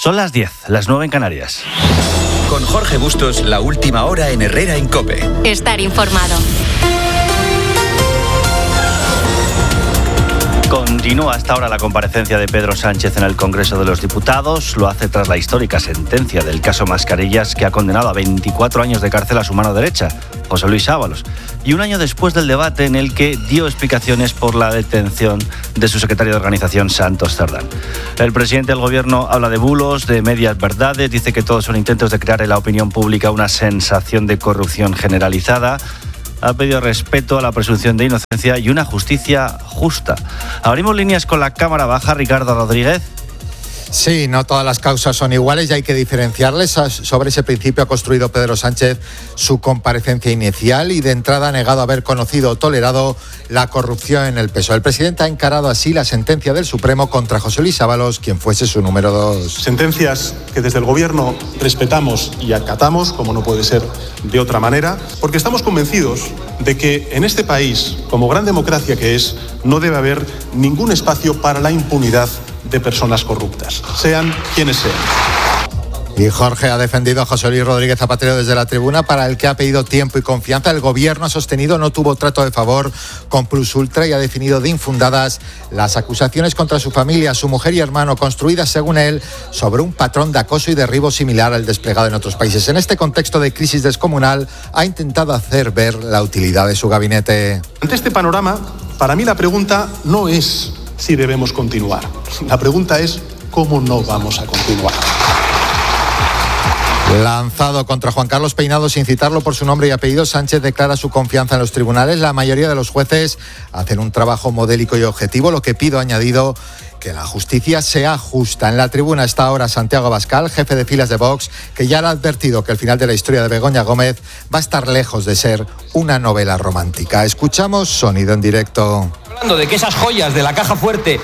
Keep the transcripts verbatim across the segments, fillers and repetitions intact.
Son las diez, las nueve en Canarias. Con Jorge Bustos, la última hora en Herrera en COPE. Estar informado. Continúa hasta ahora la comparecencia de Pedro Sánchez en el Congreso de los Diputados. Lo hace tras la histórica sentencia del caso Mascarillas, que ha condenado a veinticuatro años de cárcel a su mano derecha, José Luis Ábalos. Y un año después del debate en el que dio explicaciones por la detención de su secretario de organización, Santos Cerdán. El presidente del Gobierno habla de bulos, de medias verdades, dice que todos son intentos de crear en la opinión pública una sensación de corrupción generalizada. Ha pedido respeto a la presunción de inocencia y una justicia justa. Abrimos líneas con la Cámara Baja. Ricardo Rodríguez. Sí, no todas las causas son iguales y hay que diferenciarles. Sobre ese principio ha construido Pedro Sánchez su comparecencia inicial y de entrada ha negado haber conocido o tolerado la corrupción en el P S O E. El presidente ha encarado así la sentencia del Supremo contra José Luis Ábalos, quien fuese su número dos. Sentencias que desde el Gobierno respetamos y acatamos, como no puede ser de otra manera, porque estamos convencidos de que en este país, como gran democracia que es, no debe haber ningún espacio para la impunidad de personas corruptas, sean quienes sean. Y Jorge ha defendido a José Luis Rodríguez Zapatero desde la tribuna, para el que ha pedido tiempo y confianza. El Gobierno ha sostenido no tuvo trato de favor con Plus Ultra y ha definido de infundadas las acusaciones contra su familia, su mujer y hermano, construidas, según él, sobre un patrón de acoso y derribo similar al desplegado en otros países. En este contexto de crisis descomunal, ha intentado hacer ver la utilidad de su gabinete. Ante este panorama, para mí la pregunta no es si debemos continuar. La pregunta es cómo no vamos a continuar. Lanzado contra Juan Carlos Peinado sin citarlo por su nombre y apellido, Sánchez declara su confianza en los tribunales. La mayoría de los jueces hacen un trabajo modélico y objetivo. Lo que pido, ha añadido, que la justicia sea justa. En la tribuna está ahora Santiago Abascal, jefe de filas de Vox, que ya le ha advertido que el final de la historia de Begoña Gómez va a estar lejos de ser una novela romántica. Escuchamos sonido en directo. Hablando de que esas joyas de la caja fuerte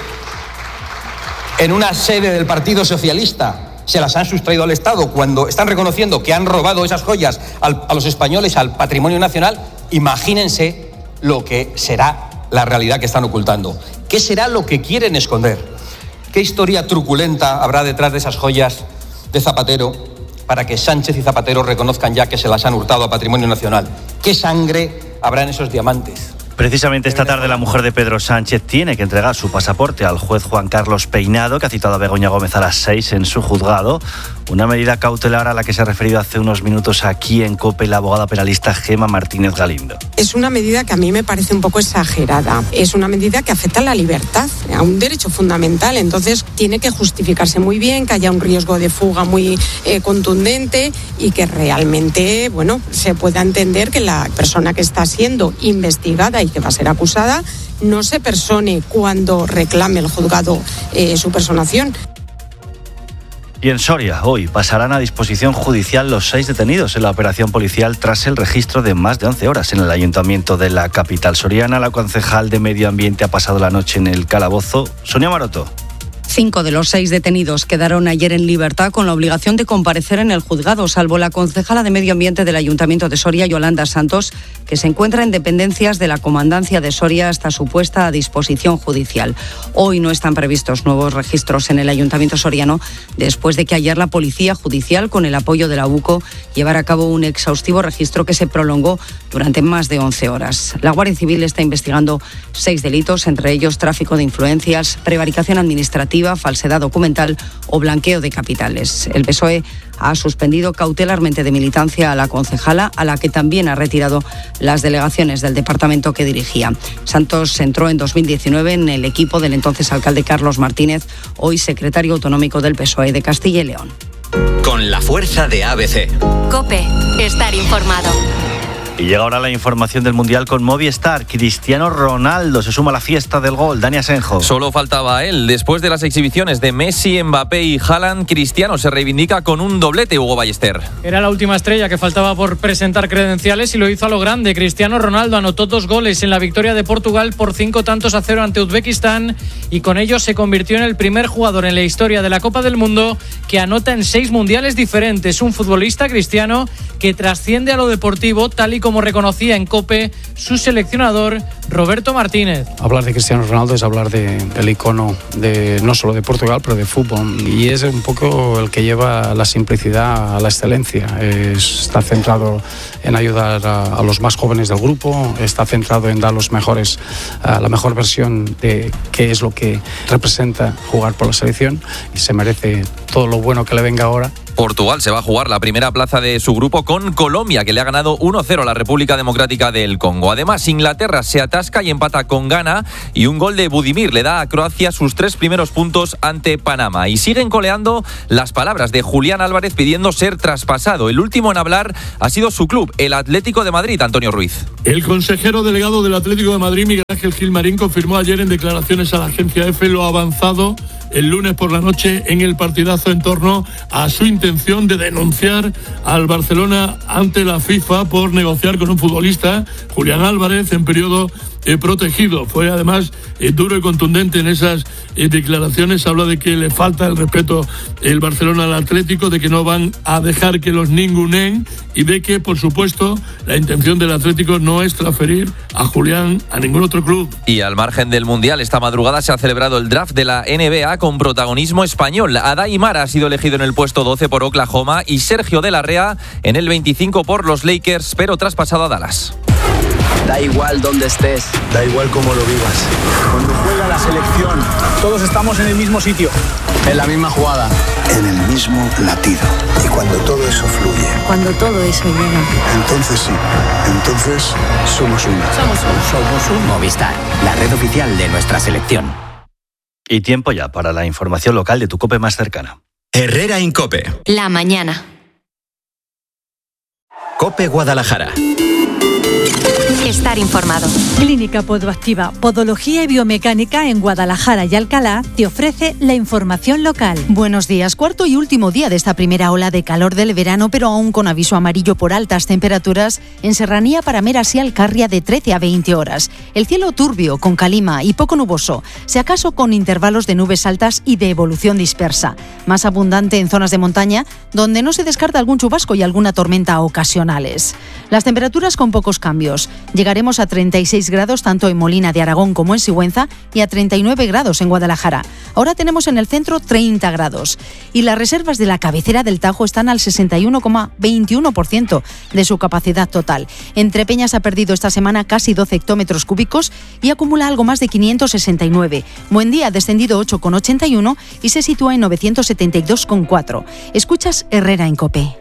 en una sede del Partido Socialista se las han sustraído al Estado, cuando están reconociendo que han robado esas joyas al, a los españoles, al patrimonio nacional, imagínense lo que será la realidad que están ocultando. ¿Qué será lo que quieren esconder? ¿Qué historia truculenta habrá detrás de esas joyas de Zapatero para que Sánchez y Zapatero reconozcan ya que se las han hurtado a patrimonio nacional? ¿Qué sangre habrá en esos diamantes? Precisamente esta tarde la mujer de Pedro Sánchez tiene que entregar su pasaporte al juez Juan Carlos Peinado, que ha citado a Begoña Gómez a las seis en su juzgado. Una medida cautelar a la que se ha referido hace unos minutos aquí en COPE la abogada penalista Gemma Martínez Galindo. Es una medida que a mí me parece un poco exagerada. Es una medida que afecta a la libertad, a un derecho fundamental. Entonces tiene que justificarse muy bien, que haya un riesgo de fuga muy eh, contundente y que realmente, bueno, se pueda entender que la persona que está siendo investigada y que va a ser acusada no se persone cuando reclame el juzgado eh, su personación. Y en Soria, hoy pasarán a disposición judicial los seis detenidos en la operación policial tras el registro de más de once horas en el ayuntamiento de la capital soriana. La concejal de Medio Ambiente ha pasado la noche en el calabozo. Sonia Maroto. Cinco de los seis detenidos quedaron ayer en libertad con la obligación de comparecer en el juzgado, salvo la concejala de Medio Ambiente del Ayuntamiento de Soria, Yolanda Santos, que se encuentra en dependencias de la Comandancia de Soria hasta su puesta a disposición judicial. Hoy no están previstos nuevos registros en el Ayuntamiento soriano, después de que ayer la Policía Judicial, con el apoyo de la UCO, llevara a cabo un exhaustivo registro que se prolongó durante más de once horas. La Guardia Civil está investigando seis delitos, entre ellos tráfico de influencias, prevaricación administrativa, falsedad documental o blanqueo de capitales. El P S O E ha suspendido cautelarmente de militancia a la concejala, a la que también ha retirado las delegaciones del departamento que dirigía. Santos entró en dos mil diecinueve en el equipo del entonces alcalde Carlos Martínez, hoy secretario autonómico del P S O E de Castilla y León. Con la fuerza de A B C. COPE, estar informado. Y llega ahora la información del Mundial con Movistar. Cristiano Ronaldo se suma a la fiesta del gol. Dani Asenjo. Solo faltaba él. Después de las exhibiciones de Messi, Mbappé y Haaland, Cristiano se reivindica con un doblete, Hugo Ballester. Era la última estrella que faltaba por presentar credenciales y lo hizo a lo grande. Cristiano Ronaldo anotó dos goles en la victoria de Portugal por cinco tantos a cero ante Uzbekistán y con ello se convirtió en el primer jugador en la historia de la Copa del Mundo que anota en seis mundiales diferentes. Un futbolista, Cristiano, que trasciende a lo deportivo, tal y como como reconocía en COPE su seleccionador Roberto Martínez. Hablar de Cristiano Ronaldo es hablar de, del icono de, no solo de Portugal, pero de fútbol. Y es un poco el que lleva la simplicidad a la excelencia. Es, está centrado en ayudar a, a los más jóvenes del grupo, está centrado en dar los mejores, uh, la mejor versión de qué es lo que representa jugar por la selección, y se merece todo lo bueno que le venga ahora. Portugal se va a jugar la primera plaza de su grupo con Colombia, que le ha ganado uno cero a la República Democrática del Congo. Además, Inglaterra se atasca y empata con Ghana, y un gol de Budimir le da a Croacia sus tres primeros puntos ante Panamá. Y siguen coleando las palabras de Julián Álvarez pidiendo ser traspasado. El último en hablar ha sido su club, el Atlético de Madrid, Antonio Ruiz. El consejero delegado del Atlético de Madrid, Miguel Ángel Gilmarín, confirmó ayer en declaraciones a la agencia EFE lo avanzado el lunes por la noche en el partidazo en torno a su intención de denunciar al Barcelona ante la FIFA por negociar con un futbolista, Julián Álvarez, en periodo eh, protegido. Fue además eh, duro y contundente en esas eh, declaraciones. Habla de que le falta el respeto el Barcelona al Atlético, de que no van a dejar que los ninguneen, y de que, por supuesto, la intención del Atlético no es transferir a Julián a ningún otro club. Y al margen del Mundial, esta madrugada se ha celebrado el draft de la N B A con protagonismo español. Adai Mara ha sido elegido en el puesto doce por Oklahoma y Sergio de la Rea en el veinticinco por los Lakers, pero traspasado a Dallas. Da igual dónde estés, da igual cómo lo vivas. Cuando juega la selección, todos estamos en el mismo sitio, en la misma jugada, en el mismo latido. Y cuando todo eso fluye, cuando todo eso llega, entonces sí, entonces somos uno. Somos uno. Somos un Movistar, la red oficial de nuestra selección. Y tiempo ya para la información local de tu COPE más cercana. Herrera Incope. La mañana. COPE Guadalajara. Estar informado. Clínica Podoactiva, Podología y Biomecánica en Guadalajara y Alcalá te ofrece la información local. Buenos días, cuarto y último día de esta primera ola de calor del verano, pero aún con aviso amarillo por altas temperaturas en Serranía, Parameras y Alcarria de trece a veinte horas. El cielo turbio, con calima y poco nuboso, si acaso con intervalos de nubes altas y de evolución dispersa. Más abundante en zonas de montaña, donde no se descarta algún chubasco y alguna tormenta ocasionales. Las temperaturas con pocos cambios. Llegaremos a treinta y seis grados tanto en Molina de Aragón como en Sigüenza y a treinta y nueve grados en Guadalajara. Ahora tenemos en el centro treinta grados. Y las reservas de la cabecera del Tajo están al sesenta y uno coma veintiuno por ciento de su capacidad total. Entrepeñas ha perdido esta semana casi doce hectómetros cúbicos y acumula algo más de quinientos sesenta y nueve. Buendía ha descendido ocho coma ochenta y uno y se sitúa en novecientos setenta y dos coma cuatro. Escuchas Herrera en COPE.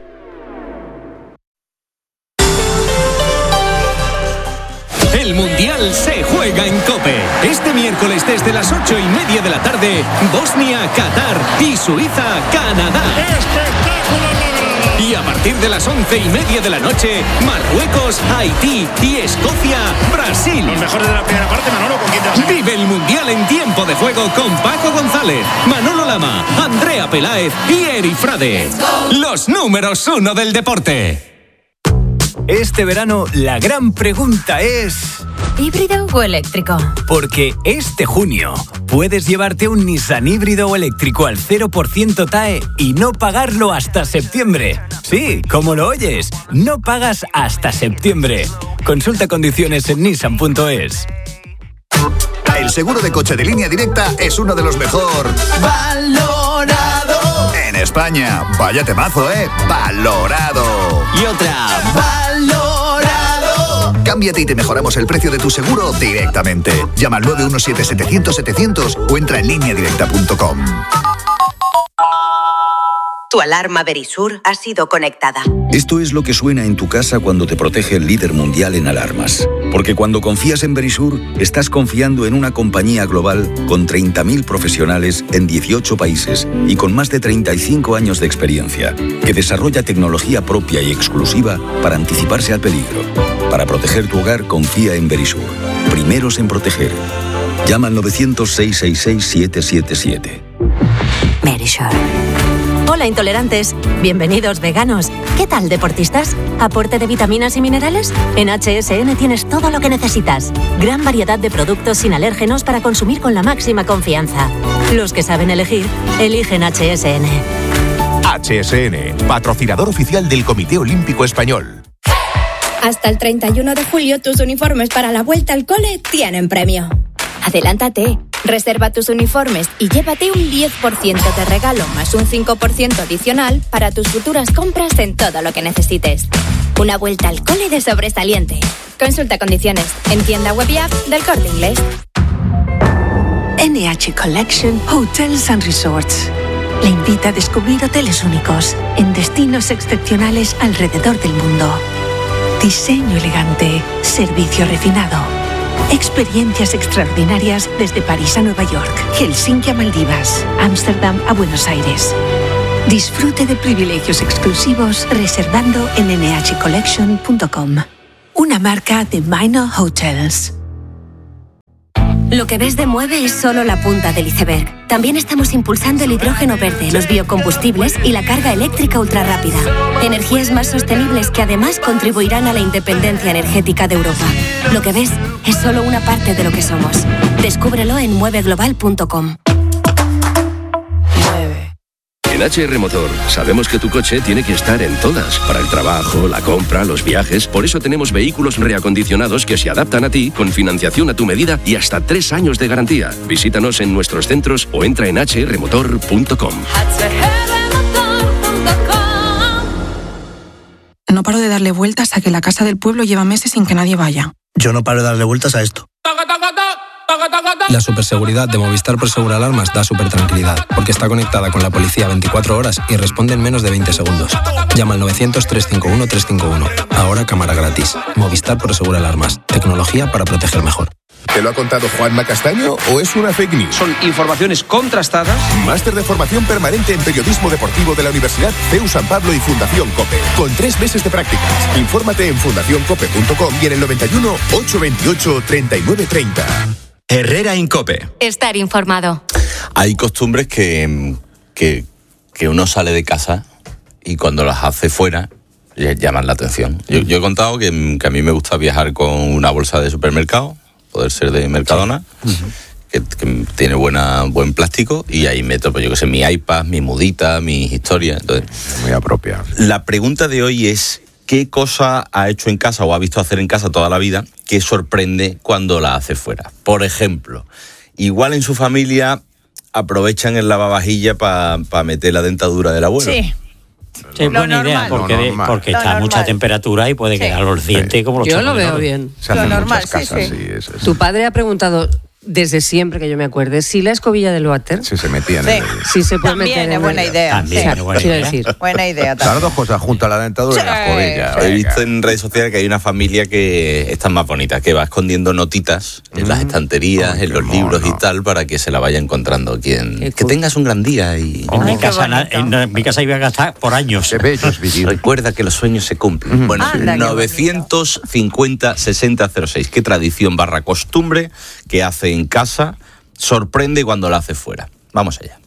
El Mundial se juega en COPE. Este miércoles desde las ocho y media de la tarde, Bosnia, Qatar y Suiza, Canadá. ¡Espectáculo! Y a partir de las once y media de la noche, Marruecos, Haití y Escocia, Brasil. Los mejores de la primera parte, Manolo, ¿con quién te vas a... Vive el Mundial en tiempo de juego con Paco González, Manolo Lama, Andrea Peláez y Eri Frade. Los números uno del deporte. Este verano la gran pregunta es... ¿híbrido o eléctrico? Porque este junio puedes llevarte un Nissan híbrido o eléctrico al cero por ciento T A E y no pagarlo hasta septiembre. Sí, como lo oyes, no pagas hasta septiembre. Consulta condiciones en nissan punto es. El seguro de coche de Línea Directa es uno de los mejor valorado en España. Vaya temazo, ¿eh? Valorado. Y otra. Valorado. Cámbiate y te mejoramos el precio de tu seguro directamente. Llama al nueve uno siete, setecientos, setecientos o entra en línea directa punto com. Tu alarma Verisur ha sido conectada. Esto es lo que suena en tu casa cuando te protege el líder mundial en alarmas. Porque cuando confías en Verisur, estás confiando en una compañía global con treinta mil profesionales en dieciocho países y con más de treinta y cinco años de experiencia, que desarrolla tecnología propia y exclusiva para anticiparse al peligro. Para proteger tu hogar, confía en Verisur. Primeros en proteger. Llama al novecientos, seiscientos sesenta y seis, setecientos setenta y siete. Verisur. Hola intolerantes, bienvenidos veganos. ¿Qué tal deportistas? ¿Aporte de vitaminas y minerales? En H S N tienes todo lo que necesitas. Gran variedad de productos sin alérgenos para consumir con la máxima confianza. Los que saben elegir, eligen H S N. H S N, patrocinador oficial del Comité Olímpico Español. Hasta el treinta y uno de julio tus uniformes para la vuelta al cole tienen premio. Adelántate, reserva tus uniformes y llévate un diez por ciento de regalo más un cinco por ciento adicional para tus futuras compras en todo lo que necesites. Una vuelta al cole de sobresaliente. Consulta condiciones en tienda web y app del Corte Inglés. N H Collection Hotels and Resorts le invita a descubrir hoteles únicos en destinos excepcionales alrededor del mundo. Diseño elegante, servicio refinado, experiencias extraordinarias desde París a Nueva York, Helsinki a Maldivas, Ámsterdam a Buenos Aires. Disfrute de privilegios exclusivos reservando en n h collection punto com, una marca de Minor Hotels. Lo que ves de Mueve es solo la punta del iceberg. También estamos impulsando el hidrógeno verde, los biocombustibles y la carga eléctrica ultrarrápida. Energías más sostenibles que además contribuirán a la independencia energética de Europa. Lo que ves es solo una parte de lo que somos. Descúbrelo en mueve global punto com. En H R Motor sabemos que tu coche tiene que estar en todas, para el trabajo, la compra, los viajes. Por eso tenemos vehículos reacondicionados que se adaptan a ti, con financiación a tu medida y hasta tres años de garantía. Visítanos en nuestros centros o entra en h r motor punto com. No paro de darle vueltas a que la casa del pueblo lleva meses sin que nadie vaya. Yo no paro de darle vueltas a esto. La superseguridad de Movistar Prosegur Alarmas da súper tranquilidad, porque está conectada con la policía veinticuatro horas y responde en menos de veinte segundos. Llama al novecientos, trescientos cincuenta y uno, trescientos cincuenta y uno. Ahora cámara gratis. Movistar Prosegur Alarmas. Tecnología para proteger mejor. ¿Te lo ha contado Juanma Castaño o es una fake news? Son informaciones contrastadas. Máster de formación permanente en periodismo deportivo de la Universidad C E U San Pablo y Fundación COPE. Con tres meses de prácticas. Infórmate en fundación cope punto com y en el noventa y uno, ochocientos veintiocho, treinta y nueve treinta. Herrera Incope. Estar informado. Hay costumbres que, que, que uno sale de casa y cuando las hace fuera llaman la atención. Yo, yo he contado que, que a mí me gusta viajar con una bolsa de supermercado, poder ser de Mercadona, sí. uh-huh. que, que tiene buena buen plástico, y ahí meto, pues yo que sé, mi iPad, mi mudita, mis historias. Entonces, muy apropiado. La pregunta de hoy es: ¿qué cosa ha hecho en casa o ha visto hacer en casa toda la vida que sorprende cuando la hace fuera? Por ejemplo, igual en su familia aprovechan el lavavajilla para pa meter la dentadura del abuelo. Sí. Sí, es buena idea, porque, de, porque está a mucha temperatura y puede sí. quedar los dientes sí. como los Yo lo veo bien. Se lo normal, sí, casas, sí. Sí, es, es. Tu padre ha preguntado desde siempre que yo me acuerde si la escobilla del váter sí, se metía en sí. el... sí se puede también meter es buena el... idea también sí. es buena idea. Decir. buena idea también. Las dos cosas junto a la dentadura sí. y la escobilla. Sí. He visto en redes sociales que hay una familia que están más bonitas, que va escondiendo notitas en mm. las estanterías, oh, en los libros mono. y tal, para que se la vaya encontrando quien que cool. tengas un gran día. Y oh, en, mi casa, na, en, en mi casa iba a gastar por años. Recuerda que los sueños se cumplen. Mm. Bueno, Anda, novecientos cincuenta, sesenta, cero seis. ¿Qué tradición barra costumbre que hace en casa sorprende cuando la hace fuera? Vamos allá.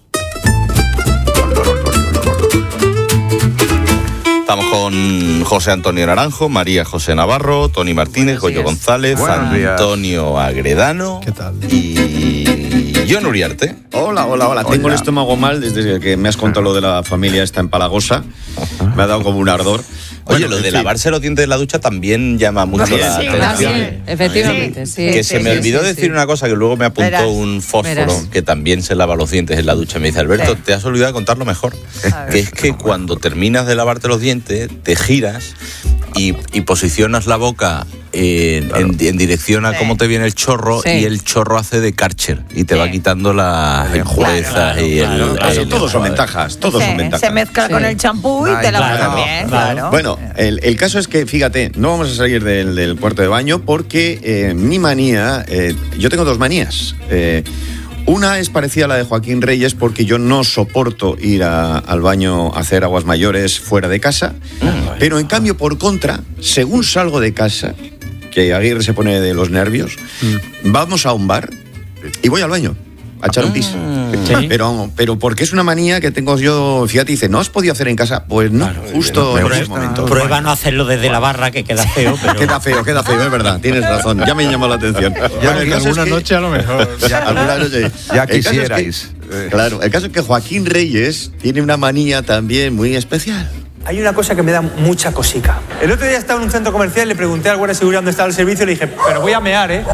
Estamos con José Antonio Naranjo, María José Navarro, Tony Martínez, Goyo González, Antonio Agredano. ¿Qué tal? Y John Uriarte. Hola, hola, hola. Tengo el estómago mal desde que me has contado lo de la familia esta empalagosa. Me ha dado como un ardor. Oye, bueno, lo de fin. lavarse los dientes en la ducha también llama mucho sí, la sí, atención. Sí, efectivamente, sí. Que sí, se sí, me olvidó sí, decir sí. una cosa, que luego me apuntó verás, un fósforo verás. que también se lava los dientes en la ducha. Me dice, Alberto, sí. te has olvidado de contarlo mejor. Que es que cuando terminas de lavarte los dientes, te giras y, y posicionas la boca en, claro. en, en dirección a sí. cómo te viene el chorro sí. y el chorro hace de Karcher y te sí. va quitando las impurezas claro, y claro, el, claro, el, todos el, son ventajas, todos sí, son ventajas. Se mezcla sí. con el champú y Ay, te lavas claro, bien, claro. claro. Bueno, el, el caso es que, fíjate, no vamos a salir del, del cuarto de baño porque eh, mi manía, eh, yo tengo dos manías. Eh, Una es parecida a la de Joaquín Reyes porque yo no soporto ir a, al baño a hacer aguas mayores fuera de casa, mm. pero en cambio, por contra, según salgo de casa, que Aguirre se pone de los nervios, mm. vamos a un bar y voy al baño a echar un pis. ¿Sí? Pero, pero porque es una manía que tengo yo. Fíjate, dice, ¿no has podido hacer en casa? Pues no, claro, justo en esos momentos. Prueba a no hacerlo desde la barra, que queda feo. Pero... queda feo, queda feo, es verdad, tienes razón. Ya me llamó la atención. Ya bueno, que alguna es que, noche a lo mejor. Ya, alguna noche. Ya quisierais. Es que, claro, el caso es que Joaquín Reyes tiene una manía también muy especial. Hay una cosa que me da mucha cosica. El otro día estaba en un centro comercial y le pregunté al guardia de seguridad dónde estaba el servicio y le dije, pero voy a mear, ¿eh?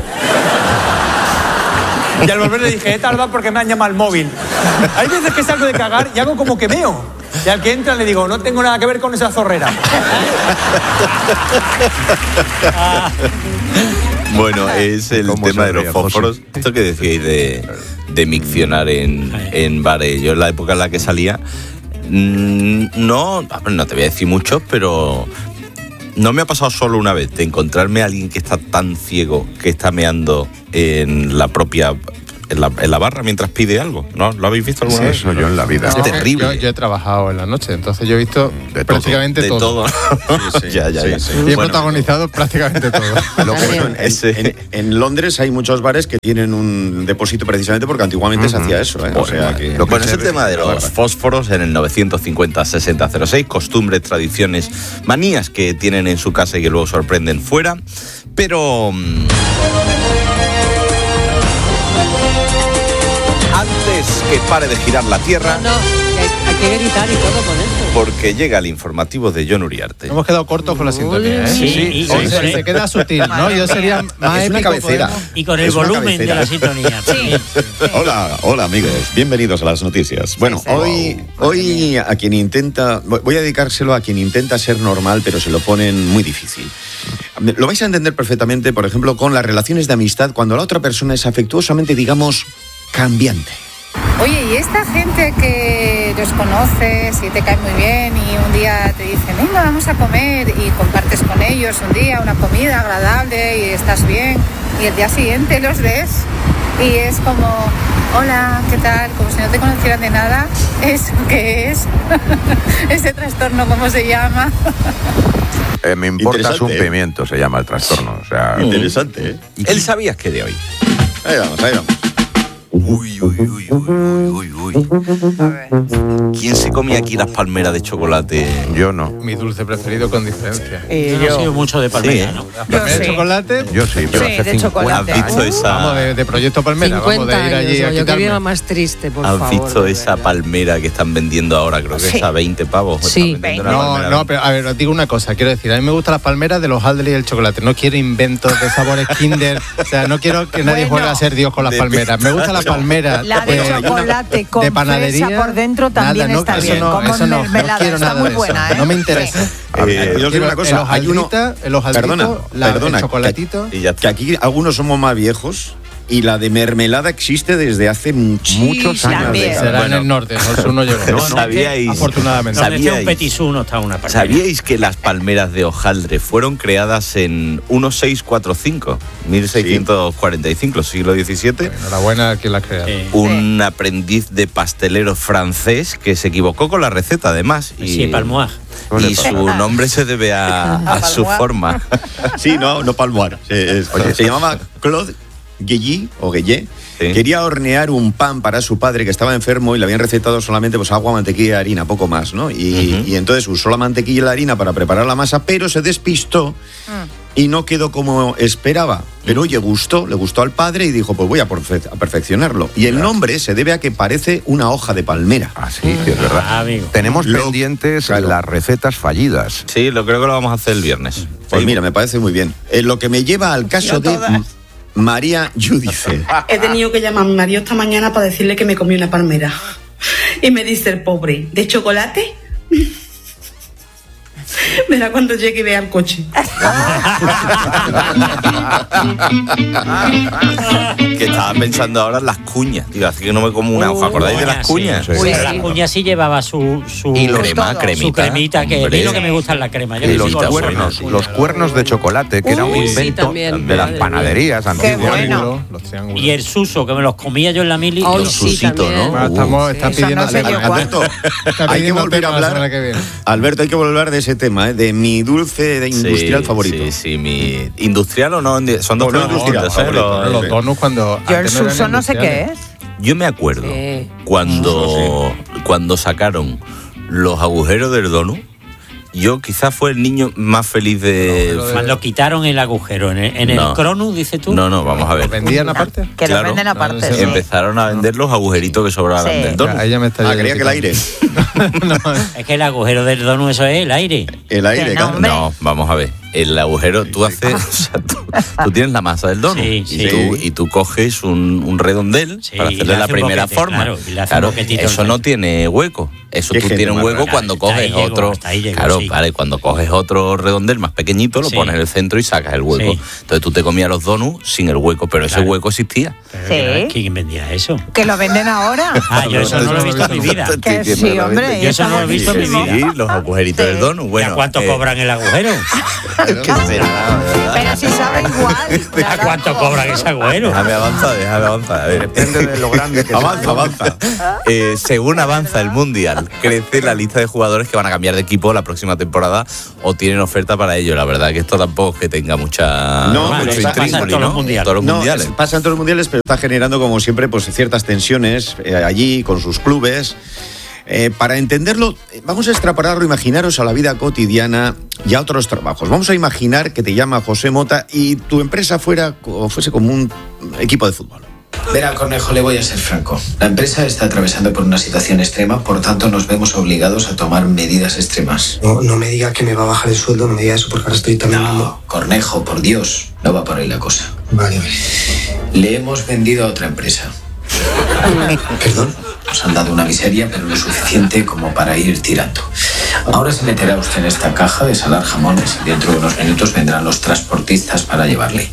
Y al volver le dije, he tardado porque me han llamado al móvil. Hay veces que salgo de cagar y hago como que meo. Y al que entra le digo, no tengo nada que ver con esa zorrera. Bueno, es el tema de los fósforos. Esto que decíais de, de miccionar en, en bares. Yo en la época en la que salía, no, no te voy a decir mucho, pero no me ha pasado solo una vez de encontrarme a alguien que está tan ciego que está meando en la propia... En la, en la barra mientras pide allo, ¿no? ¿Lo habéis visto alguna sí, vez? Eso yo en la vida. Es no, terrible. Yo, yo he trabajado en la noche, entonces yo he visto de prácticamente todo. todo. De todo. Sí, sí, ya, ya, sí, ya. Sí. Y bueno, he protagonizado prácticamente todo. Lo bueno, en, en, en Londres hay muchos bares que tienen un depósito precisamente porque antiguamente uh-huh. se hacía eso, ¿eh? Bueno, o sea que... Lo bueno, es el tema de los fósforos en el novecientos cincuenta sesenta cero seis, costumbres, tradiciones, manías que tienen en su casa y que luego sorprenden fuera, pero... Antes que pare de girar la Tierra... No, no, hay, hay que gritar y todo con esto. Porque llega el informativo de John Uriarte. Hemos quedado cortos con la sintonía, ¿eh? Sí, sí, sí, sí, sí. Se queda sutil, ¿no? Yo sería más es una cabecera. Podemos... Y con el volumen de la sintonía. Sí. Sí. Hola, hola amigos, bienvenidos a las noticias. Bueno, sí, sí. hoy, hoy a quien intenta... Voy a dedicárselo a quien intenta ser normal, pero se lo ponen muy difícil. Lo vais a entender perfectamente, por ejemplo, con las relaciones de amistad, cuando la otra persona es afectuosamente, digamos... cambiante. Oye, y esta gente que los conoces y te cae muy bien y un día te dicen, venga, vamos a comer y compartes con ellos un día una comida agradable y estás bien y el día siguiente los ves y es como, hola, ¿qué tal? Como si no te conocieran de nada. ¿Eso qué es? ¿Ese trastorno cómo se llama? Eh, me importas un pimiento, se llama el trastorno. O sea, interesante, ¿eh? ¿Él sabías que de hoy? Ahí vamos, ahí vamos. Uy, uy, uy, uy, uy, uy. A ver. ¿Quién se comía aquí las palmeras de chocolate? Yo no. Mi dulce preferido con diferencia. Eh, yo no he sido mucho de palmera, sí. ¿no? ¿Las palmeras sí. de chocolate? Yo sí, pero sí, hace de cincuenta ¿Has visto años. esa... Vamos, de, de Proyecto Palmera, vamos de ir allí años, a yo quitarme. que más triste, por ¿Has favor. ¿Has visto esa verdad. palmera que están vendiendo ahora? Creo que sí. es a veinte pavos. Sí. No, no, pero a ver, os digo una cosa. Quiero decir, a mí me gustan las palmeras de los Aldri y el chocolate. No quiero inventos de sabores Kinder. O sea, no quiero que nadie bueno, juegue a ser Dios con las palmeras. Me gusta la palmera. La de eh, chocolate con de panadería fresa por dentro también nada, no, está eso bien. no, como eso no, mermelada, no quiero está nada muy de buena, eso. ¿eh? No me interesa. Sí. Eh, yo os digo una cosa, el hay uno... el hojaldrito, Perdona, la, perdona, el chocolatito. Que, que aquí algunos somos más viejos y la de mermelada existe desde hace muchos años. también. Será Bueno, en el norte, el sur no llegó. ¿no? No, ¿Sabíais? Afortunadamente. Donde esté un ¿Sabíais? petisú no está una palmera. ¿Sabíais que las palmeras de hojaldre fueron creadas en mil seiscientos cuarenta y cinco, mil seiscientos cuarenta y cinco, siglo diecisiete? Enhorabuena a quien la ha creado. Sí. Un aprendiz de pastelero francés que se equivocó con la receta, además. Y, Sí, palmoir. y su nombre se debe a, a su forma. Sí, no, no palmoar. Se, es, Oye, se llamaba Claude Guilly o Guillet. Sí. Quería hornear un pan para su padre que estaba enfermo y le habían recetado solamente pues agua, mantequilla y harina, poco más, ¿no? Y, uh-huh. y entonces usó la mantequilla y la harina para preparar la masa, pero se despistó uh. y no quedó como esperaba. Pero oye, gustó, le gustó al padre y dijo, pues voy a, perfe- a perfeccionarlo. Y el claro. nombre se debe a que parece una hoja de palmera. Ah, sí, sí es verdad. Ah, amigo. Tenemos lo, pendientes claro. las recetas fallidas. Sí, lo creo que lo vamos a hacer el viernes. Pues sí. Mira, me parece muy bien. Eh, lo que me lleva al caso de... María Yudice. He tenido que llamar a mi marido esta mañana para decirle que me comí una palmera. Y me dice el pobre, ¿de chocolate? Verá cuando llegue y vea el coche. Que estaba pensando ahora en las cuñas. Digo, así que no me como una hoja. ¿Acordáis de las cuñas? Sí. Sí. La cuña sí llevaba su, su y crema, todo. cremita. Su cremita, que Hombre. es lo que me gusta en la crema. Yo y los cuernos, los cuernos de chocolate, que Uy, era un invento sí, también, de las panaderías antiguas. Bueno. Los triángulos. Y el suso, que me los comía yo en la mili. Oh, los sí, susitos, ¿no? Bueno, estamos, está Eso pidiendo no sé yo Alberto, hay que volver a hablar. Alberto, hay que volver a hablar de ese tema, ¿eh? De mi dulce de industrial sí, favorito. Sí, sí, mi industrial o no, son dos no, no, distintos, no, ¿eh? no, los, los donuts cuando yo el suso no sé qué es. Yo me acuerdo sí. cuando, sí. cuando sacaron los agujeros del donut. Yo quizás fue el niño más feliz de... No, cuando quitaron el agujero en el, en no. el Cronus, dices tú. No, no, vamos a ver. ¿Lo vendían aparte? Que claro, lo venden aparte, no, sí. Empezaron a vender los agujeritos que sobraban sí. del donut. Ella me está ah, creía que el aire. Es que el agujero del donut, eso es el aire. El aire, claro. No, vamos a ver. El agujero, tú haces. O sea, tú, tú tienes la masa del donut. Sí, y, sí. Tú, y tú coges un, un redondel Sí, para y le hacerle la hace un primera boquete, forma. claro, y le hace un Claro, boquetito eso al no centro. tiene hueco. Eso Qué tú genio tienes un más hueco raro. cuando Hasta ahí coges llego, otro. hasta ahí llego, claro, sí. vale, cuando coges otro redondel más pequeñito, lo Sí. pones en el centro y sacas el hueco. Sí. Entonces tú te comías los donuts sin el hueco, pero ese Claro. hueco existía. Pero ¿quién vendía eso? ¿Que lo venden ahora? Ah, yo eso no lo he visto en mi vida. Que sí, hombre. Yo eso no lo he visto en mi Sí, vida. los agujeritos del donut. Bueno, ¿Y a cuánto eh, cobran el agujero? ¿qué será? Pero si sabe igual. ¿A cuánto cobran ese agujero? Déjame avanzar, déjame avanzar. A ver. Depende de lo grande que Avanza, avanza. Eh, según avanza el Mundial, crece la lista de jugadores que van a cambiar de equipo la próxima temporada o tienen oferta para ello. La verdad que esto tampoco es que tenga mucha No, mucho pero está- intríngulis, pasa en todos ¿no? los mundiales. Todos los No, mundiales. es- pasa en todos los mundiales, pero está generando, como siempre, pues ciertas tensiones eh, allí con sus clubes. Eh, para entenderlo, eh, vamos a extrapolarlo, imaginaros a la vida cotidiana y a otros trabajos. Vamos a imaginar que te llama José Mota y tu empresa fuera o fuese como un equipo de fútbol. Verá, Cornejo, le voy a ser franco. La empresa está atravesando por una situación extrema, por tanto nos vemos obligados a tomar medidas extremas. No, no me diga que me va a bajar el sueldo, no me diga eso porque ahora estoy también... No, Cornejo, por Dios, no va por ahí la cosa. Vale, vale. Le hemos vendido a otra empresa. ¿Perdón? Nos han dado una miseria, pero lo suficiente como para ir tirando. Ahora se meterá usted en esta caja de salar jamones y dentro de unos minutos vendrán los transportistas para llevarle.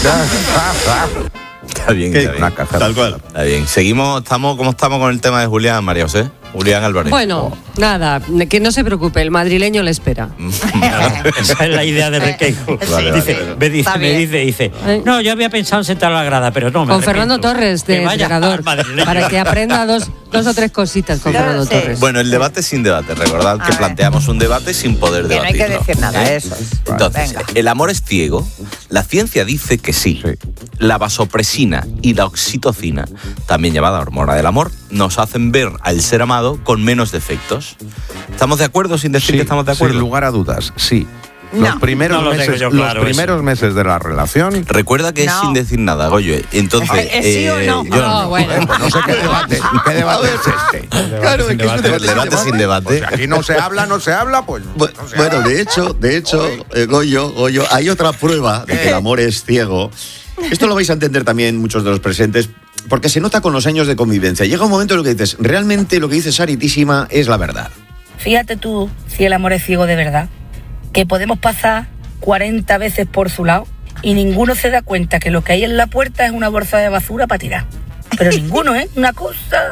Está bien, ¿Qué? está bien. Una caja. Tal cual. Está bien. Seguimos, estamos, ¿cómo estamos con el tema de Julián, María José? Julián Álvarez. Bueno, nada, que no se preocupe, el madrileño le espera. Esa es la idea de Requeijo. Vale, dice, vale. me dice, Está me bien. dice, dice, no, yo había pensado en sentar a la grada, pero no, me Con arrepiento. Fernando Torres, Que de vaya Fregador, al madrileño. para que aprenda dos, dos o tres cositas con Sí. Fernando Sí. Torres. Bueno, el debate sin debate. Recordad A que ver. planteamos un debate sin poder Que no hay debatirlo. que decir nada, ¿eh? eso. Entonces, Venga. ¿el amor es ciego? La ciencia dice que sí. La vasopresina y la oxitocina, también llamada hormona del amor, nos hacen ver al ser amado con menos defectos. ¿Estamos de acuerdo sin decir Sí, que estamos de acuerdo? sin lugar a dudas, sí. No. Los primeros, No lo tengo meses, yo claro, los primeros meses de la relación. Recuerda que es No. sin decir nada, Goyo. Entonces, ¿Es sí o no? yo No, bueno. Eh, pues no sé qué debate, qué debate es este. Claro, es que es un debate, debate sin debate. Pues si aquí no se habla, no se habla, pues. Bu- no se Bueno, habla. de hecho, de hecho, eh, Goyo, Goyo, hay otra prueba de que el amor es ciego. Esto lo vais a entender también muchos de los presentes, porque se nota con los años de convivencia. Llega un momento en el que dices, realmente lo que dice Saritísima es la verdad. Fíjate tú si el amor es ciego de verdad, que podemos pasar cuarenta veces por su lado y ninguno se da cuenta que lo que hay en la puerta es una bolsa de basura para tirar. Pero ninguno, ¿eh? Una cosa...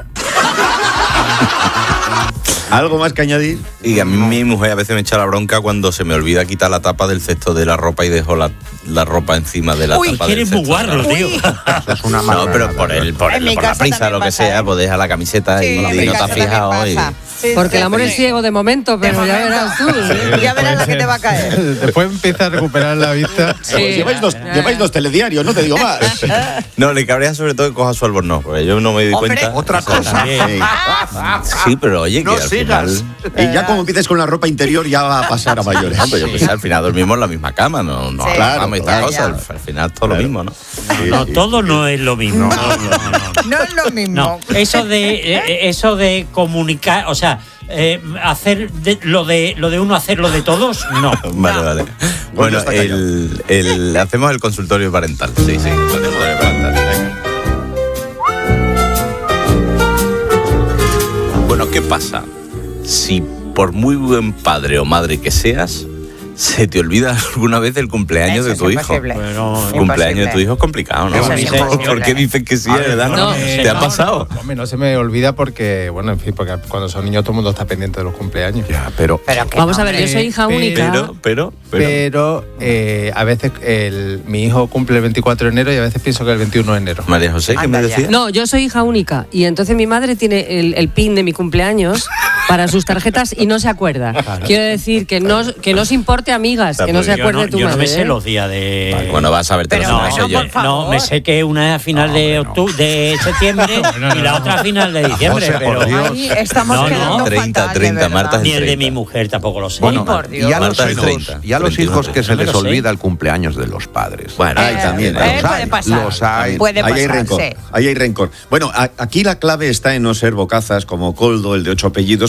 ¿Algo más que añadir? Y a mí mi mujer a veces me echa la bronca cuando se me olvida quitar la tapa del cesto de la ropa y dejo la, la ropa encima de la Uy, tapa que del eres cesto. muy guarro, tío. Eso es una No, marranada, pero por el, por, En el, mi por la casa prisa, también lo que pasa, sea, ¿eh? pues deja la camiseta Sí, y, en y mi no te has casa también fijado. y- pasa. Sí, Porque el sí, amor sí. es ciego de momento, pero ya verás tú. ¿eh? Ya verás la que te va a caer. Después empieza a recuperar la vista. Sí. Lleváis dos, lleváis dos telediarios, no te digo más. No, le cabría sobre todo que coja su albornoz, porque yo no me doy Hombre. cuenta. Otra O sea, cosa. también- Sí, pero oye, que No al sigas. final. Y ya como empieces con la ropa interior ya va a pasar a mayores. Hombre, yo que sé, al final dormimos en la misma cama, no, no Sí. claro, Claro, y esta claro. cosa, al, al final todo lo mismo, ¿no? No, todo no es lo mismo. No, no, no, no. No es lo mismo. No, eso de eh, eso de comunicar, o sea, eh, hacer de- lo de lo de uno hacerlo de todos, no. Vale, vale. Bueno, está callado. el, el, hacemos el consultorio parental. Sí, sí, el consultorio parental. Venga. Bueno, ¿qué pasa? Si por muy buen padre o madre que seas, se te olvida alguna vez el cumpleaños Eso de es tu hijo. imposible. Bueno, Imposible. cumpleaños de tu hijo es complicado, ¿no? Eso es imposible. ¿Por qué dices que sí, A ver, verdad? no, ¿Te ha pasado? No, hombre, no se me olvida porque, bueno, en fin, porque cuando son niños todo el mundo está pendiente de los cumpleaños. Ya, pero... Vamos a ver, yo soy hija única. Pero, pero, Pero, pero... eh, a veces el, mi hijo cumple el veinticuatro de enero y a veces pienso que el veintiuno de enero. María José, ¿qué me decías? No, yo soy hija única y entonces mi madre tiene el, el pin de mi cumpleaños para sus tarjetas y no se acuerda. Quiero decir que no, que no os importe, amigas, que no se acuerde yo no, tu yo madre. no me sé ¿eh? los días de... Bueno, vas a ver, te lo no, sé yo. no, me sé que una es a final de octubre, de septiembre y la otra a final de diciembre, José, por pero Dios. Ay, estamos No, quedando no. treinta, fatal, de treinta, verdad. Marta es ni el el de treinta. mi mujer tampoco lo sé. Bueno, por Dios. Y a los Marta es hijos, treinta, y a los treinta y uno, hijos que se no me les lo sé. olvida el cumpleaños de los padres. Bueno, ahí Eh, también. eh, los puede hay. pasar. Los hay. Puede Ahí hay pasar, rencor, sí. ahí hay rencor. Bueno, a- aquí la clave está en no ser bocazas como Coldo, el de ocho apellidos,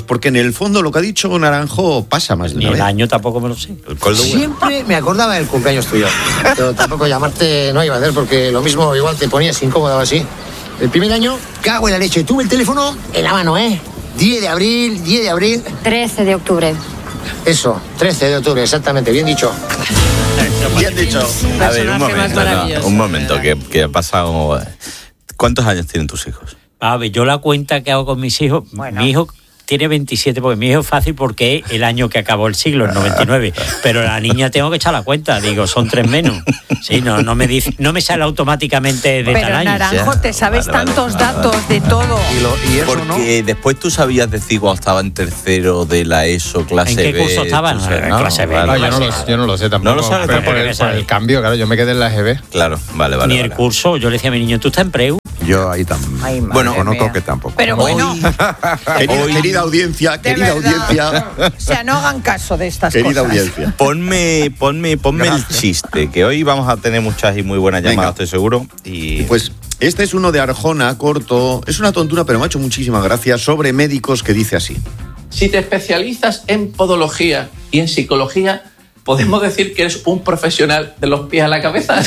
porque en el fondo lo que ha dicho Naranjo pasa más de una Ni vez. el año tampoco me lo sé. El coldo bueno. Siempre me acordaba del cumpleaños tuyo. Pero tampoco llamarte no iba a hacer porque lo mismo igual te ponías incómodo o así. El primer año, cago en la leche. Tuve el teléfono en la mano, ¿eh? diez de abril, diez de abril. trece de octubre. Eso, trece de octubre, exactamente, bien dicho. Bien dicho. A ver, un Personaje más momento, no, maravilloso. un momento, que, que ha pasado... ¿Cuántos años tienen tus hijos? A ver, yo la cuenta que hago con mis hijos, mi hijo tiene veintisiete, porque mi hijo es fácil porque es el año que acabó el siglo, el noventa y nueve. Pero la niña tengo que echar la cuenta, digo, son tres menos. Sí, no, no me dice, no me sale automáticamente de Pero tal año. Naranjo, te sabes Vale, vale, tantos vale, datos vale. de todo. Y, lo, y eso Porque después tú sabías decir cuando estaba en tercero de la ESO, clase ¿En qué B. curso estaban? tú sabes, En clase B. Vale, Ah, yo, no vale. lo, yo no lo sé tampoco. ¿No lo sabes? Pero por, Porque el, por el cambio, claro, yo me quedé en la G B. Claro, vale, vale. Ni el vale. curso, yo le decía a mi niño, ¿tú estás en preu? Yo ahí también. Ay, madre Bueno, conozco mía. que tampoco. Pero bueno, Querida, Hoy- querida audiencia, de querida verdad, audiencia, o sea, no hagan caso de estas querida cosas. audiencia. Ponme, ponme, ponme el chiste, que hoy vamos a tener muchas y muy buenas Venga. llamadas, estoy seguro. Y Pues este es uno de Arjona, corto. Es una tontura, pero me ha hecho muchísima gracia, sobre médicos, que dice así. Si te especializas en podología y en psicología, ¿podemos decir que eres un profesional de los pies a la cabeza?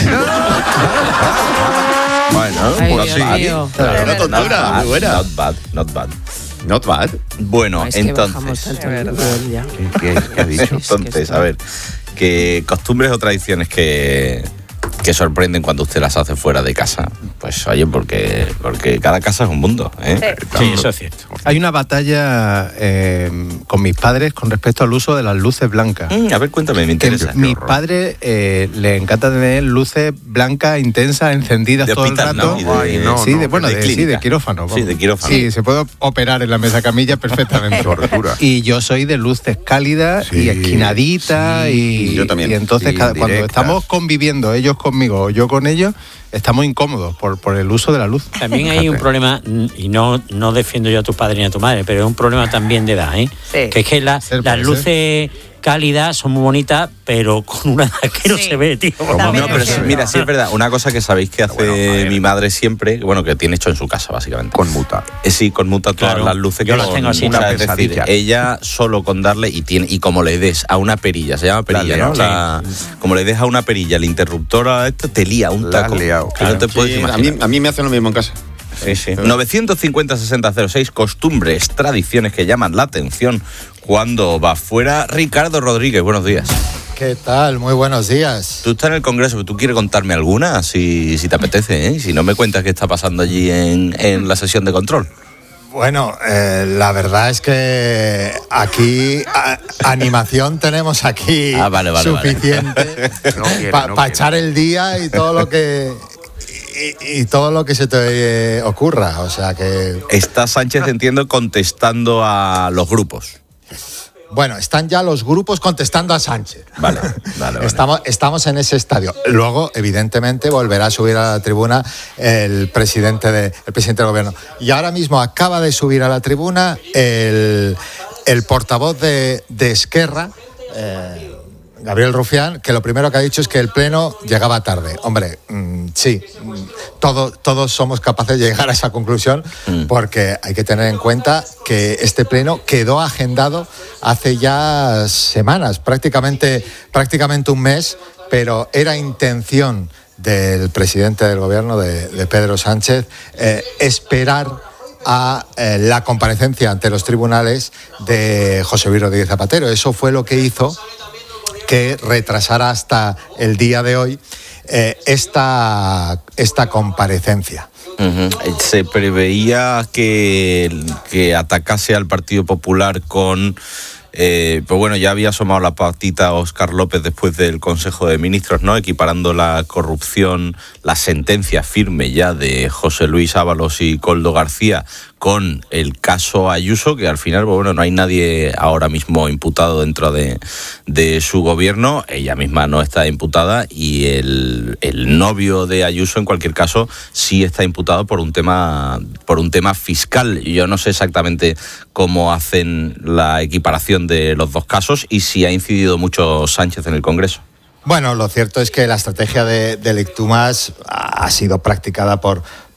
bueno, Ay, not Dios bad. mío. Claro, una tontura, Not muy buena. Not bad, not bad. Not bad. Bueno, Es que bajamos entonces, tanto el nivel ya. ¿qué, qué- qué ha dicho? Entonces, a ver, que costumbres o tradiciones que, que sorprenden cuando usted las hace fuera de casa. Pues oye, porque, porque cada casa es un mundo, ¿eh? Sí, eso es cierto. Hay una batalla eh, con mis padres con respecto al uso de las luces blancas. Mm, a ver, cuéntame, me Que interesa. mis padres eh, le encanta tener luces blancas, intensas, encendidas De todo hospital, el rato. ¿no? Y de- Ay, no, sí, no, de, bueno, de de, sí, clínica. de quirófano. Sí, de quirófano. Sí, se puede operar en la mesa camilla perfectamente. Tortura. Y yo soy de luces cálidas Sí, y esquinaditas. sí, y yo también. Y entonces Sí, cada- cuando directas. estamos conviviendo, ellos conmigo o yo con ellos, estamos incómodos por, por el uso de la luz. También hay un problema, y no, no defiendo yo a tu padre ni a tu madre, pero es un problema también de edad, ¿eh? Sí. Que es que la- Ser, las puede luces cálidas son muy bonitas, pero con una edad que no Sí. se ve, tío. También No, pero es sí, cierto. mira, sí es verdad. Una cosa que sabéis que hace mi madre siempre, bueno, que tiene hecho en su casa, básicamente. Conmuta. Eh, sí, conmuta todas Claro, las luces. yo que las son tengo así. muchas, Una es decir, pesadilla. ella solo con darle y tiene y como le des a una perilla, se llama perilla, La ¿no? has La- como le des a una perilla, el interruptor a esto te lía un La has taco. liado, Que no te puedes Sí, a, imaginar. mí, a mí me hacen lo mismo en casa. Sí, sí. novecientos cincuenta sesenta cero seis, costumbres, tradiciones que llaman la atención cuando va fuera. Ricardo Rodríguez, buenos días. ¿Qué tal? Muy buenos días. Tú estás en el Congreso, pero tú quieres contarme alguna, si, si te apetece, ¿eh? Si no me cuentas qué está pasando allí en, en la sesión de control. Bueno, eh, la verdad es que aquí a- animación tenemos aquí Ah, vale, vale, vale. suficiente No quiere, para no quiere. echar el día y todo lo que y, y todo lo que se te eh, ocurra. O sea que Está Sánchez, entiendo, contestando a los grupos. bueno, están ya los grupos contestando a Sánchez. Vale, vale, vale. Estamos, estamos en ese estadio. Luego, evidentemente, volverá a subir a la tribuna el presidente, de, el presidente del gobierno. Y ahora mismo acaba de subir a la tribuna el, el portavoz de, de Esquerra, eh, Gabriel Rufián, que lo primero que ha dicho es que el pleno llegaba tarde. Hombre, mmm, sí, mm, todo, todos somos capaces de llegar a esa conclusión Mm. porque hay que tener en cuenta que este pleno quedó agendado hace ya semanas, prácticamente, prácticamente un mes, pero era intención del presidente del gobierno, de, de Pedro Sánchez, eh, esperar a eh, la comparecencia ante los tribunales de José Luis Rodríguez Zapatero. Eso fue lo que hizo que retrasara hasta el día de hoy eh, esta, esta comparecencia. Ujú. Se preveía que, que atacase al Partido Popular con... Eh, pues bueno, ya había asomado la patita Óscar López después del Consejo de Ministros, ¿no? Equiparando la corrupción, la sentencia firme ya de José Luis Ábalos y Koldo García con el caso Ayuso, que al final, pues bueno, no hay nadie ahora mismo imputado dentro de, de su gobierno. Ella misma no está imputada y el, el novio de Ayuso, en cualquier caso, sí está imputado por un tema, por un tema fiscal. Yo no sé exactamente cómo hacen la equiparación de los dos casos y si ha incidido mucho Sánchez en el Congreso. Bueno, lo cierto es que la estrategia de, de Lectumas ha sido practicada por,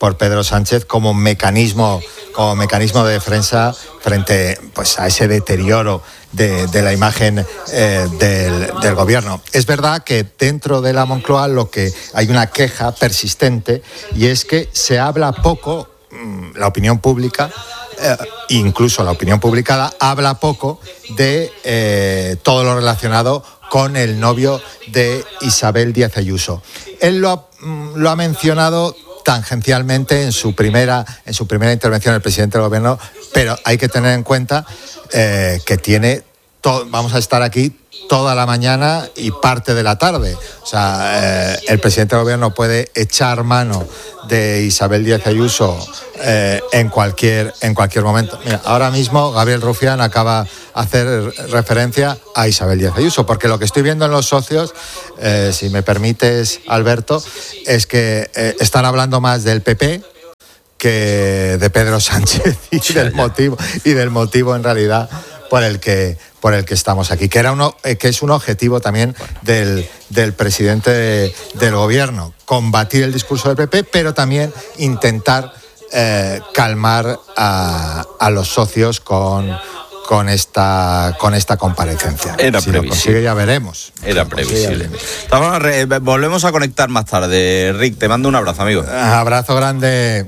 por Pedro Sánchez como mecanismo, como mecanismo de defensa frente, pues, a ese deterioro de, de la imagen eh, del, del gobierno. Es verdad que dentro de la Moncloa lo que hay una queja persistente, y es que se habla poco, mmm, la opinión pública, eh, incluso la opinión publicada, habla poco de eh, todo lo relacionado con el novio de Isabel Díaz Ayuso. Él lo ha, lo ha mencionado tangencialmente en su primera en su primera intervención, el presidente del gobierno, pero hay que tener en cuenta eh, que tiene to- vamos a estar aquí toda la mañana y parte de la tarde. O sea, eh, el presidente del gobierno puede echar mano de Isabel Díaz Ayuso eh, en cualquier en cualquier momento. Mira, ahora mismo Gabriel Rufián acaba de hacer referencia a Isabel Díaz Ayuso, porque lo que estoy viendo en los socios, eh, si me permites, Alberto, es que eh, están hablando más del P P que de Pedro Sánchez y del motivo y del motivo en realidad por el que por el que estamos aquí, que era uno eh, que es un objetivo también del, del presidente de, del gobierno, combatir el discurso del P P, pero también intentar eh, calmar a, a los socios con con esta con esta comparecencia. Era si previsible. lo consigue, ya veremos. Era previsible. Estamos, re, volvemos a conectar más tarde. Rick, te mando un abrazo, amigo. Abrazo grande.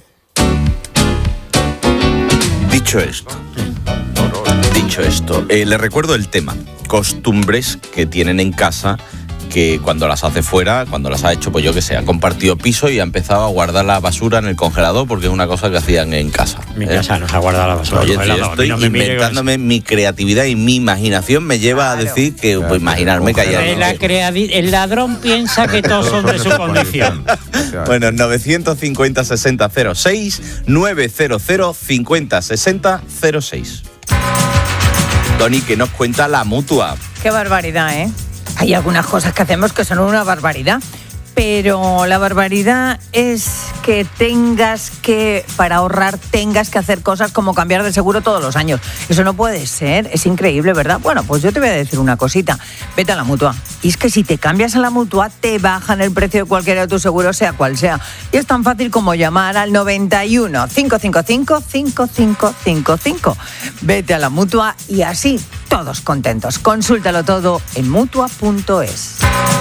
Dicho esto, dicho esto, eh, le recuerdo el tema. Costumbres que tienen en casa, que cuando las hace fuera, cuando las ha hecho, pues yo que sé, ha compartido piso y ha empezado a guardar la basura en el congelador, porque es una cosa que hacían en casa. Mi ¿eh? casa no se ha guardado la basura. Oye, no, tío, no, estoy no me inventándome mi creatividad y mi imaginación me lleva a decir que, pues imaginarme que haya... El, creadi- el ladrón piensa que todos son de su condición. Bueno, novecientos cincuenta sesenta cero seis, novecientos cincuenta sesenta cero seis. Tony, ¿qué nos cuenta la Mutua? Qué barbaridad, ¿eh? Hay algunas cosas que hacemos que son una barbaridad, pero la barbaridad es que tengas que, para ahorrar, tengas que hacer cosas como cambiar de seguro todos los años. Eso no puede ser, es increíble, ¿verdad? Bueno, pues yo te voy a decir una cosita. Vete a la Mutua. Y es que si te cambias a la Mutua, te bajan el precio de cualquiera de tus seguros, sea cual sea. Y es tan fácil como llamar al noventa y uno, cinco cinco cinco, cinco cinco cinco cinco. Vete a la Mutua y así todos contentos. Consúltalo todo en mutua punto es.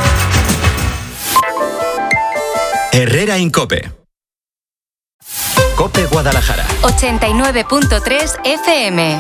Herrera Incope. Cope Guadalajara. ochenta y nueve punto tres F M.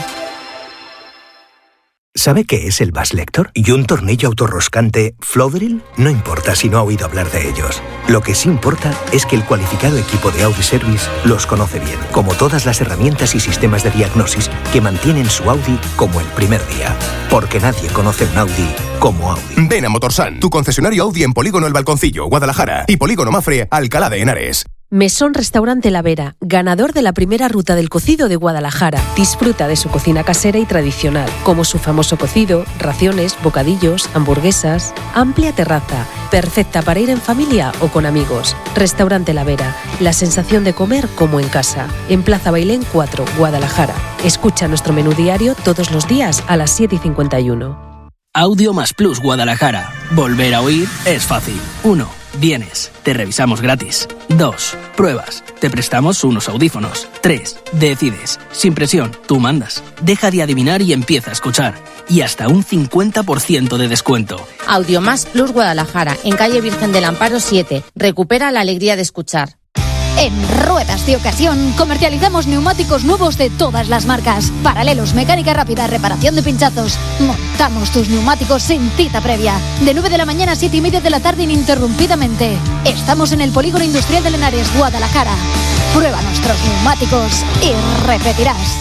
¿Sabe qué es el Bus Lector? ¿Y un tornillo autorroscante Flowdrill? No importa si no ha oído hablar de ellos. Lo que sí importa es que el cualificado equipo de Audi Service los conoce bien, como todas las herramientas y sistemas de diagnosis que mantienen su Audi como el primer día. Porque nadie conoce un Audi como Audi. Ven a Motorsan, tu concesionario Audi en Polígono El Balconcillo, Guadalajara, y Polígono Mafre, Alcalá de Henares. Mesón Restaurante La Vera, ganador de la primera ruta del cocido de Guadalajara. Disfruta de su cocina casera y tradicional, como su famoso cocido, raciones, bocadillos, hamburguesas. Amplia terraza, perfecta para ir en familia o con amigos. Restaurante La Vera, la sensación de comer como en casa. En Plaza Bailén cuatro, Guadalajara. Escucha nuestro menú diario todos los días a las siete y cincuenta y uno. Audio Más Plus Guadalajara. Volver a oír es fácil. uno. Vienes, te revisamos gratis. dos. Pruebas, te prestamos unos audífonos. tres. Decides, sin presión, tú mandas. Deja de adivinar y empieza a escuchar. Y hasta un cincuenta por ciento de descuento. Audio Más Plus Guadalajara, en calle Virgen del Amparo siete. Recupera la alegría de escuchar. En Ruedas de Ocasión comercializamos neumáticos nuevos de todas las marcas. Paralelos, mecánica rápida, reparación de pinchazos. Montamos tus neumáticos sin cita previa. De nueve de la mañana a siete y media de la tarde ininterrumpidamente. Estamos en el Polígono Industrial de Henares, Guadalajara. Prueba nuestros neumáticos y repetirás.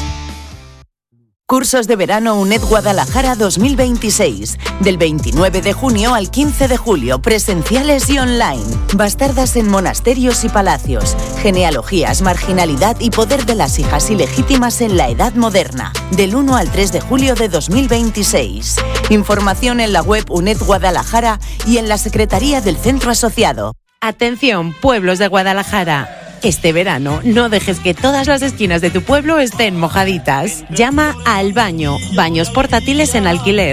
Cursos de verano UNED Guadalajara dos mil veintiséis. Del veintinueve de junio al quince de julio, presenciales y online. Bastardas en monasterios y palacios. Genealogías, marginalidad y poder de las hijas ilegítimas en la Edad Moderna. Del uno al tres de julio de dos mil veintiséis. Información en la web UNED Guadalajara y en la Secretaría del Centro Asociado. Atención, pueblos de Guadalajara. Este verano, no dejes que todas las esquinas de tu pueblo estén mojaditas. Llama a Al Baño, baños portátiles en alquiler.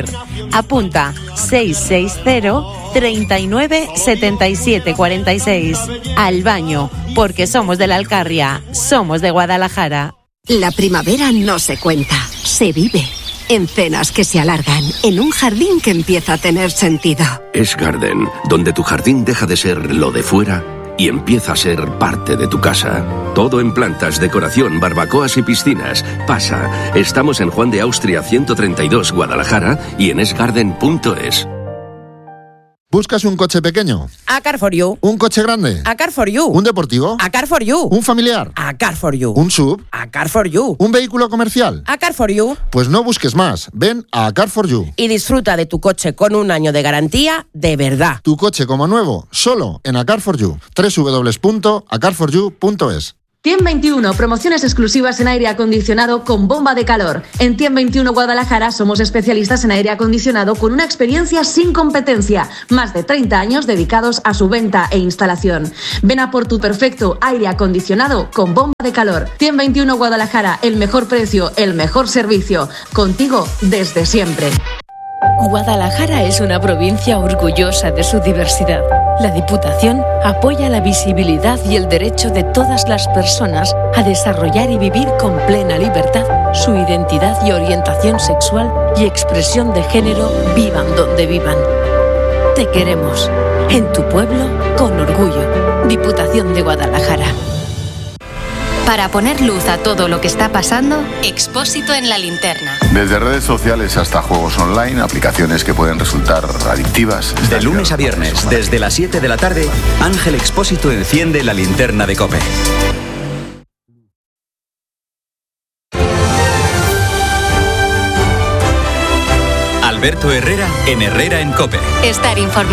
Apunta seis seis cero, treinta y nueve, setenta y siete, cuarenta y seis. Al Baño, porque somos de la Alcarria, somos de Guadalajara. La primavera no se cuenta, se vive. En cenas que se alargan, en un jardín que empieza a tener sentido. Esgarden, donde tu jardín deja de ser lo de fuera y empieza a ser parte de tu casa. Todo en plantas, decoración, barbacoas y piscinas. Pasa. Estamos en Juan de Austria ciento treinta y dos, Guadalajara, y en esgarden punto es. ¿Buscas un coche pequeño? A Car for You. ¿Un coche grande? A Car for You. ¿Un deportivo? A Car for You. ¿Un familiar? A Car for You. ¿Un sub? A Car for You. ¿Un vehículo comercial? A Car for You. Pues no busques más. Ven a Car for You. Y disfruta de tu coche con un año de garantía de verdad. Tu coche como nuevo, solo en A Car for You. doble u doble u doble u punto a car for you punto es. Tiemp veintiuno, promociones exclusivas en aire acondicionado con bomba de calor. En Tiemp veintiuno Guadalajara somos especialistas en aire acondicionado con una experiencia sin competencia. Más de treinta años dedicados a su venta e instalación. Ven a por tu perfecto aire acondicionado con bomba de calor. Tiemp veintiuno Guadalajara, el mejor precio, el mejor servicio. Contigo desde siempre. Guadalajara es una provincia orgullosa de su diversidad. La Diputación apoya la visibilidad y el derecho de todas las personas a desarrollar y vivir con plena libertad su identidad y orientación sexual y expresión de género, vivan donde vivan. Te queremos. En tu pueblo, con orgullo. Diputación de Guadalajara. Para poner luz a todo lo que está pasando, Expósito en la linterna. Desde redes sociales hasta juegos online, aplicaciones que pueden resultar adictivas. De lunes a viernes, desde las siete de la tarde, Ángel Expósito enciende la linterna de COPE. Alberto Herrera en Herrera en COPE. Estar informado.